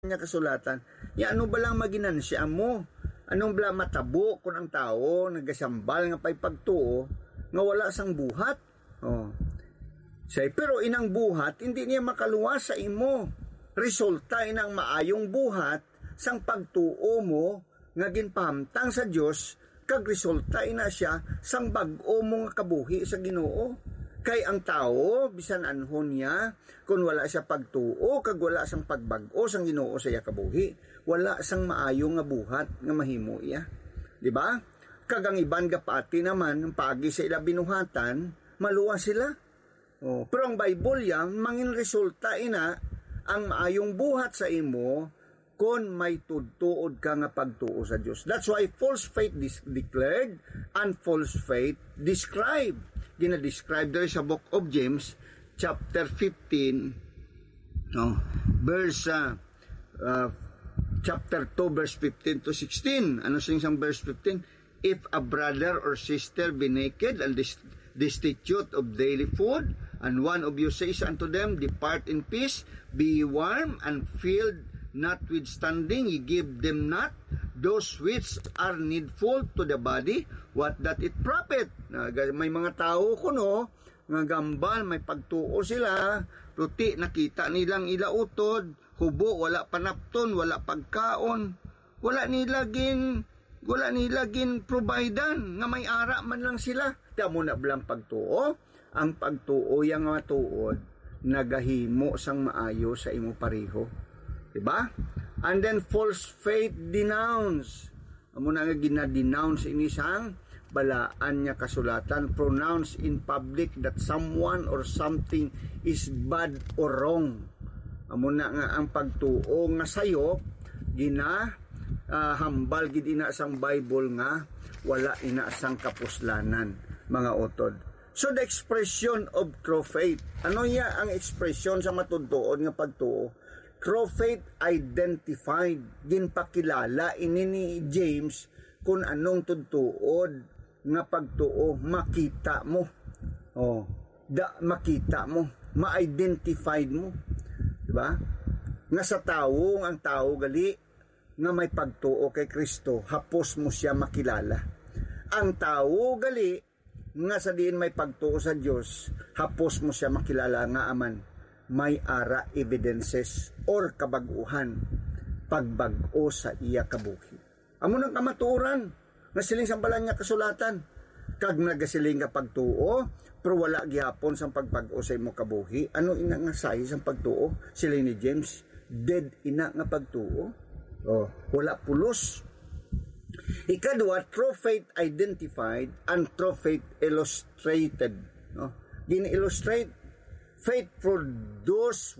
niya kasulatan, ya ano ba lang maginansya mo? Anong bala matabo kung ang tao nagasambal nga pa'y pagtuo nga wala sang buhat? Pero inang buhat, hindi niya makaluwas sa imo. Resulta inang maayong buhat sang pagtuo mo nga ginpahamtang sa Dios, kag resulta ina siya sang bag-o mo nga kabuhi sa Ginoo. Kay ang tao, bisan anhon niya, kung wala siya pagtuo, kag wala sang pagbag-o sang Ginoo sa iya kabuhi, wala sang maayo nga buhat nga mahimo iya. Diba? Kag ang iban gapati naman, pagi sa ila binuhatan, maluwa sila. Pero ang Bible yan, mangin resulta ina, ang maayong buhat sa imo, kung may tudtuod ka nga pagtuo sa Diyos. That's why false faith declared and false faith described. Gina-describe there sa book of James, chapter 15, chapter 2, verse 15 to 16. Ano sing verse 15? If a brother or sister be naked and destitute of daily food, and one of you says unto them, depart in peace, be warm and filled, notwithstanding ye give them not those which are needful to the body, what that it profit? May mga tao kuno nga gambal, may pagtuo sila, puti nakita nilang ilautod, hubo wala panapton, wala pagkaon, wala nila gin providean nga may ara man lang sila. Tamo na blang pagtuo, ang pagtuo yang matuod nagahimo sang maayo sa imo pareho. Diba? And then false faith denounce. Amo na nga ginadenounce ini sang balaan niya kasulatan, pronounce in public that someone or something is bad or wrong. Amo na nga ang pagtuo nga sayo hambal gid ina sang Bible nga wala ina sang kapuslanan, mga utod. So the expression of true faith, ano ya ang expression sa matudtuon nga pagtuo? True faith identified, ginpakilala ini ni James kung anong tudtuod nga pagtuo, makita mo. Makita mo, ma-identified mo. Diba? Nga sa tao, ang tao gali nga may pagtuo kay Kristo, hapos mo siya makilala. Ang tao gali nga sa diin may pagtuo sa Dios, hapos mo siya makilala nga aman may ara evidences or kabaguhan pagbag-o sa iya kabuhi. Amo nang kamatuoran nga siling sambalan niya kasulatan, kag nagasiling nga pagtuo pero wala gihapon sang pagbag-o sa imo kabuhi. Ano ina nga say sang pagtuo? Siling ni James, dead ina nga pagtuo. Wala pulos. Ikadua, true faith identified and true faith illustrated. Gin-illustrate faith for those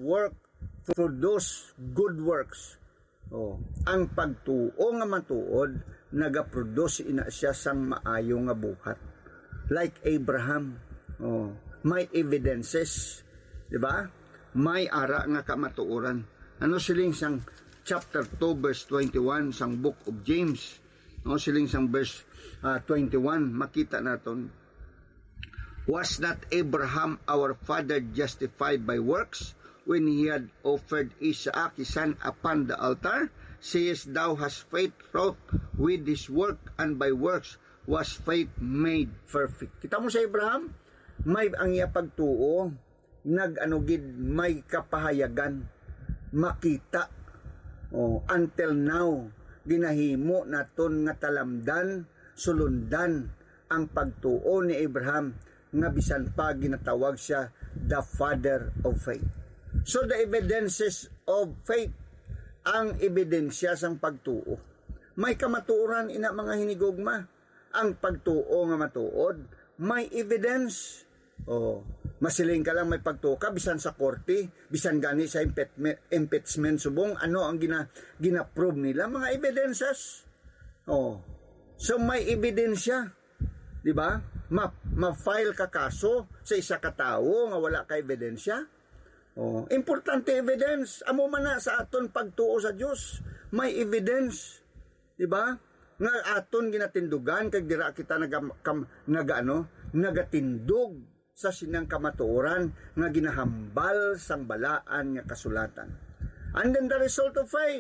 good works. Ang pagtuo nga matuod, nagaproduce ina siya sang maayo nga buhat. Like Abraham, may evidences, di ba? May ara nga kamatuoran. Ano siling sang chapter 2 verse 21 sang book of James? Siling sang verse 21, makita naton, was not Abraham our father justified by works when he had offered Isaac his son upon the altar? Sayest thou, has faith wrought with his work, and by works was faith made perfect? Kita mo sa Abraham, may ang iya pagtuo, may kapahayagan, makita. Until now, ginahimo naton nga talamdan, sulundan ang pagtuo ni Abraham, nga bisan pa ginatawag siya the father of faith. So the evidences of faith, ang ebidensya sang pagtuo. May kamatuoran ina mga hinigugma. Ang pagtuo nga matuod, may evidence. Masiling ka lang may pagtuo ka, bisan sa korte, bisan gani sa impeachment subong, ano ang gina-prove nila? Mga evidences. So may ebidensya. Diba? Ma-file ka kaso sa isa ka tao nga wala ka ebidensya. Importante evidence. Amo man na sa aton pagtuo sa Dios, may evidence. Diba? Nga aton ginatindugan kag dira kita nagatindog sa sinang kamatuoran nga ginahambal sang balaan nga kasulatan. And then the result of faith,